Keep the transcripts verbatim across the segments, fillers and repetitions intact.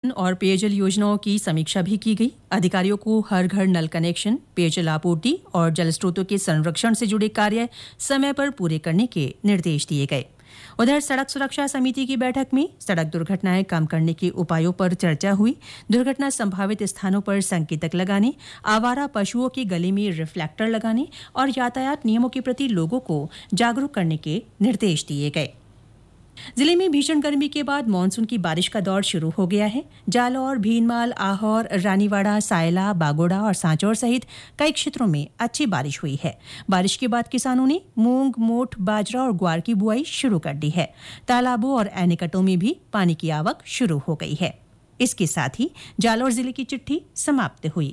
जन और पेयजल योजनाओं की समीक्षा भी की गई। अधिकारियों को हर घर नल कनेक्शन, पेयजल आपूर्ति और जल स्रोतों के संरक्षण से जुड़े कार्य समय पर पूरे करने के निर्देश दिए गए। उधर सड़क सुरक्षा समिति की बैठक में सड़क दुर्घटनाएं कम करने के उपायों पर चर्चा हुई। दुर्घटना संभावित स्थानों पर संकेतक लगाने, आवारा पशुओं के गले में रिफ्लेक्टर लगाने और यातायात नियमों के प्रति लोगों को जागरूक करने के निर्देश दिए गए। जिले में भीषण गर्मी के बाद मानसून की बारिश का दौर शुरू हो गया है। जालौर, भीनमाल, आहोर, रानीवाड़ा, सायला, बागोड़ा और सांचौर सहित कई क्षेत्रों में अच्छी बारिश हुई है। बारिश के बाद किसानों ने मूंग, मोठ, बाजरा और ग्वार की बुआई शुरू कर दी है। तालाबों और एनीकटों में भी पानी की आवक शुरू हो गई है। इसके साथ ही जालौर जिले की चिट्ठी समाप्त हुई।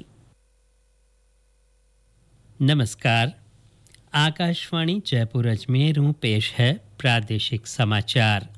नमस्कार, आकाशवाणी जयपुर अजमेर में पेश है प्रादेशिक समाचार।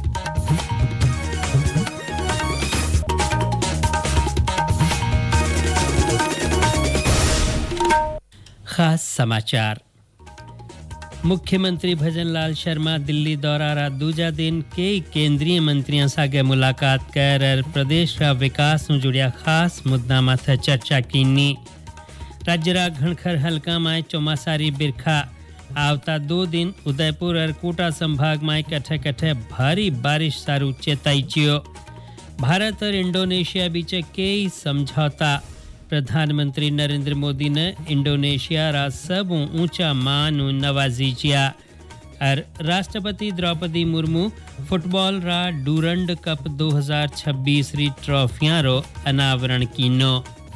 खास समाचार। मुख्यमंत्री भजन लाल शर्मा दिल्ली दौरा रा दूजा दिन कई केंद्रीय मंत्रियों सागे मुलाकात कर प्रदेश रा विकास से जुड़िया खास मुद्दा माथे चर्चा कीनी। राज्य रा घणखर हल्का में चौमासारी बिरखा आवता दो दिन उदयपुर और कोटा संभाग में कठे कठे भारी बारिश सारू चेताईचियो। भारत और इंडोनेशिया बीच कई समझौता। प्रधानमंत्री नरेंद्र मोदी ने इंडोनेशिया रा सब ऊंचा मान नवाजीजिया। और राष्ट्रपति द्रौपदी मुर्मू फुटबॉल रा डूरंड कप दो हज़ार छब्बीस री ट्रॉफियां रो अनावरण कीनो।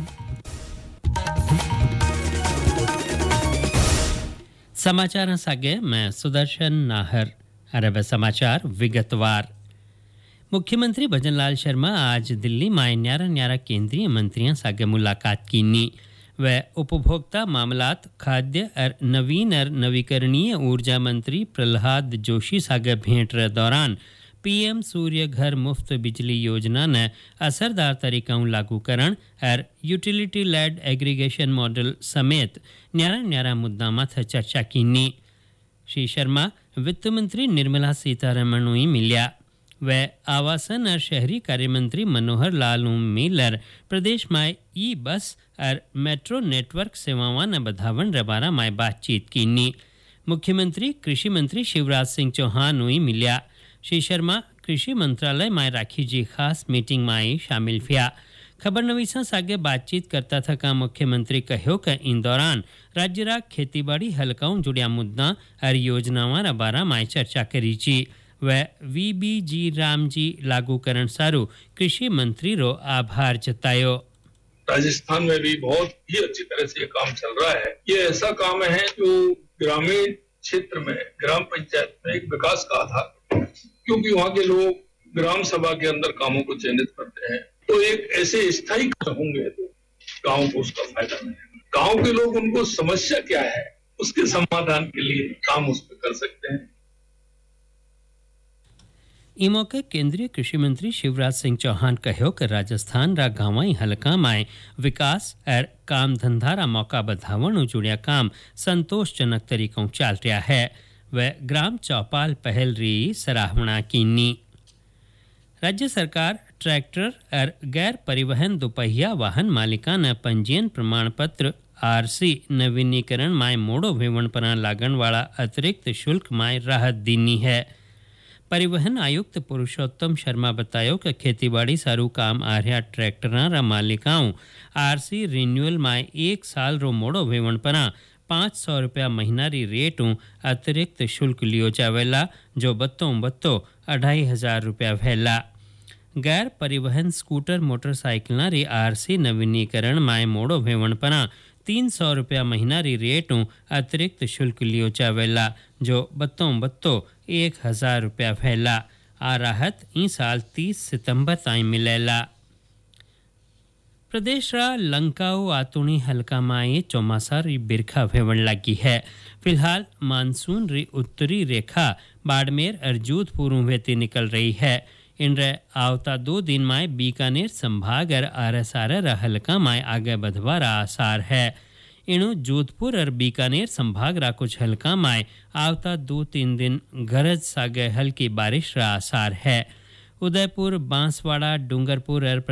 समाचार सागे मैं सुदर्शन नाहर। अरब समाचार विगतवार। मुख्यमंत्री भजन लाल शर्मा आज दिल्ली में न्यारा न्यारा केंद्रीय मंत्रियों सागे मुलाकात कीनी। वह उपभोक्ता मामलात, खाद्य और नवीन और नवीकरणीय ऊर्जा मंत्री प्रहलाद जोशी सागे भेंट रे दौरान पीएम सूर्य घर मुफ्त बिजली योजना ने असरदार तरीकों लागूकरण और यूटिलिटी लेड एग्रीगेशन मॉडल समेत न्यारा न्यारा मुद्दा माथे चर्चा कीनी। श्री शर्मा वित्त मंत्री निर्मला सीतारमण मिलिया। वह आवासन और शहरी कार्य मंत्री मनोहर लाल मिलर प्रदेश में ई बस और मेट्रो नेटवर्क सेवाओं ने बढ़ावन रे बारे में बातचीत कीनी। मुख्यमंत्री कृषि मंत्री शिवराज सिंह चौहान मिलिया। श्री शर्मा कृषि मंत्रालय में राखी जी खास मीटिंग में शामिल थिया। खबर नवीसा सागे बातचीत करता था का मुख्यमंत्री कहो कि इन दौरान राज्य रा खेतीबाड़ी हलकाओं जुड़िया मुद्दा और योजनाओं रा बारा में चर्चा करी जी। वह वीबीजी रामजी लागूकरण सारू कृषि मंत्री रो आभार जतायो। राजस्थान में भी बहुत ही अच्छी तरह से ये काम चल रहा है। ये ऐसा काम है जो ग्रामीण क्षेत्र में ग्राम पंचायत में एक विकास का आधार, क्योंकि वहाँ के लोग ग्राम सभा के अंदर कामों को चयनित करते हैं, तो एक ऐसे स्थायी होंगे तो गांव को उसका फायदा मिलेगा। गांव के लोग उनको समस्या क्या है उसके समाधान के लिए काम उस पर कर सकते हैं। ई मौके केंद्रीय कृषि मंत्री शिवराज सिंह चौहान कहो कि राजस्थान रा गांवाई हलका में विकास और काम धंधा रा मौका बढ़ावन जुड़िया काम संतोषजनक तरीकों चल रहा है। वह ग्राम चौपाल पहल री सराहना कीनी। राज्य सरकार ट्रैक्टर और गैर परिवहन दोपहिया वाहन मालिका ने पंजीयन प्रमाण पत्र आरसी नवीनीकरण में मोड़ो भेवण पर लागण वाला अतिरिक्त शुल्क में राहत दीनी है। परिवहन आयुक्त पुरुषोत्तम शर्मा बतायो कि खेतीबाड़ी सारू काम आ रहा ट्रैक्टरां रा मालिकाओं आरसी रिन्यूअल में एक साल रो मोड़ो भेवण पर पाँच सौ रुपया महीना री रेट अतिरिक्त शुल्क लियो जावेला, जो बत्तो बत्तो अढ़ाई हजार रुपया भेला। गैर परिवहन स्कूटर मोटरसाइकिल री आरसी नवीनीकरण में मोड़ो भेवण पर तीन सौ रुपया महीना री रेट अतिरिक्त शुल्क लियो जावेला, जो बत्तो बत्तो एक हजार रुपया भेला। आ राहत ई साल तीस सितंबर ताई मिलेला। प्रदेश रा लंकाओ आतुणी हल्का माए चौमासा री बिरखा भेवण लगी है। फिलहाल मानसून री उत्तरी रेखा बाड़मेर और जोधपुर वेती निकल रही है। इन रे आवता दो दिन में बीकानेर संभाग और आरसार हल्का में आगे बढ़वा रा आसार है। इनु जोधपुर और बीकानेर संभाग रा कुछ हल्का में आवता दो तीन दिन गरज सागे हल्की बारिश रा आसार है। उदयपुर, बांसवाड़ा, डूंगरपुर और